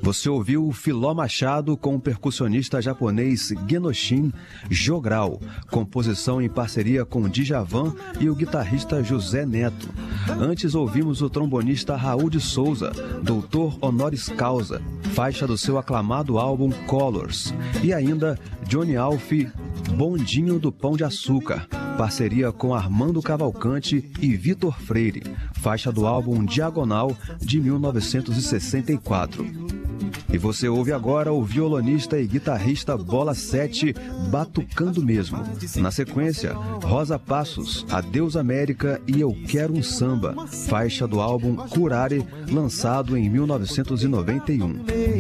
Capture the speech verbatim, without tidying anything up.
Você ouviu Filó Machado com o percussionista japonês Genoshin Jogral, composição em parceria com Djavan e o guitarrista José Neto. Antes ouvimos o trombonista Raul de Souza, doutor honoris causa, faixa do seu aclamado álbum Colors. E ainda Johnny Alf, Bondinho do Pão de Açúcar, parceria com Armando Cavalcante e Vitor Freire, faixa do álbum Diagonal de mil novecentos e sessenta e quatro. E você ouve agora o violonista e guitarrista Bola sete batucando mesmo. Na sequência, Rosa Passos, Adeus América e Eu Quero um Samba, faixa do álbum Curare, lançado em mil novecentos e noventa e um.